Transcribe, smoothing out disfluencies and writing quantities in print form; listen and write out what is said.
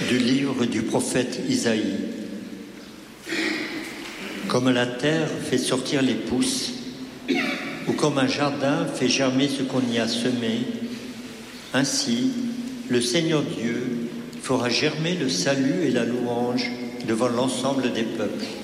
Du livre du prophète Isaïe. Comme la terre fait sortir les pousses, ou comme un jardin fait germer ce qu'on y a semé, ainsi le Seigneur Dieu fera germer le salut et la louange devant l'ensemble des peuples.